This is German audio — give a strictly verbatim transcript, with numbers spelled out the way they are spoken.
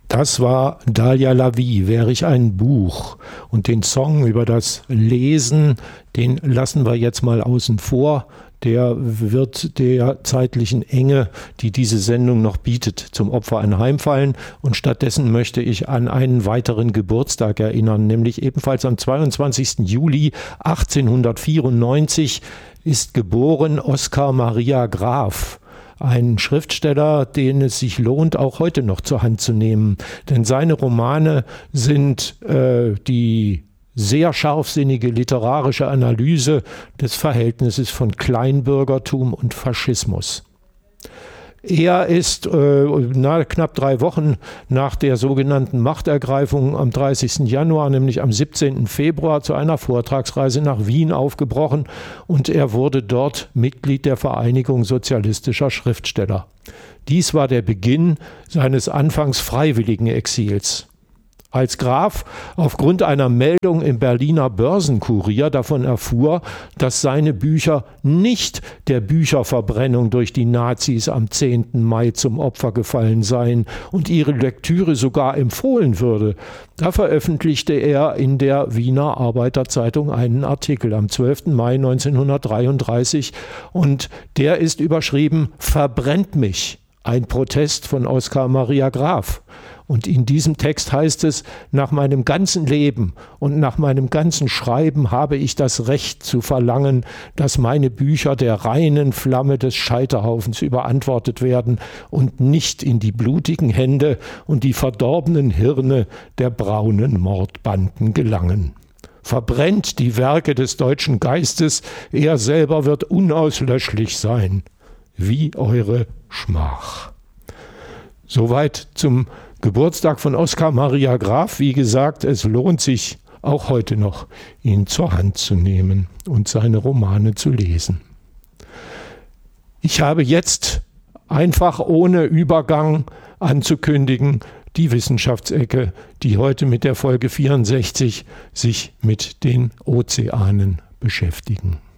Das war Dalia Lavi, Wäre ich ein Buch. Und den Song über das Lesen, den lassen wir jetzt mal außen vor. Der wird der zeitlichen Enge, die diese Sendung noch bietet, zum Opfer anheimfallen. Und stattdessen möchte ich an einen weiteren Geburtstag erinnern, nämlich ebenfalls am zweiundzwanzigsten Juli achtzehnhundertvierundneunzig ist geboren Oskar Maria Graf. Ein Schriftsteller, den es sich lohnt, auch heute noch zur Hand zu nehmen. Denn seine Romane sind äh, die sehr scharfsinnige literarische Analyse des Verhältnisses von Kleinbürgertum und Faschismus. Er ist äh, na, knapp drei Wochen nach der sogenannten Machtergreifung am dreißigsten Januar, nämlich am siebzehnten Februar, zu einer Vortragsreise nach Wien aufgebrochen und er wurde dort Mitglied der Vereinigung sozialistischer Schriftsteller. Dies war der Beginn seines anfangs freiwilligen Exils. Als Graf aufgrund einer Meldung im Berliner Börsenkurier davon erfuhr, dass seine Bücher nicht der Bücherverbrennung durch die Nazis am zehnten Mai zum Opfer gefallen seien und ihre Lektüre sogar empfohlen würde, da veröffentlichte er in der Wiener Arbeiterzeitung einen Artikel am zwölften Mai neunzehnhundertdreiunddreißig und der ist überschrieben »Verbrennt mich«, ein Protest von Oskar Maria Graf. Und in diesem Text heißt es, nach meinem ganzen Leben und nach meinem ganzen Schreiben habe ich das Recht zu verlangen, dass meine Bücher der reinen Flamme des Scheiterhaufens überantwortet werden und nicht in die blutigen Hände und die verdorbenen Hirne der braunen Mordbanden gelangen. Verbrennt die Werke des deutschen Geistes, er selber wird unauslöschlich sein, wie eure Schmach. Soweit zum Geburtstag von Oskar Maria Graf. Wie gesagt, es lohnt sich auch heute noch, ihn zur Hand zu nehmen und seine Romane zu lesen. Ich habe jetzt einfach ohne Übergang anzukündigen die Wissenschaftsecke, die heute mit der Folge vierundsechzig sich mit den Ozeanen beschäftigen.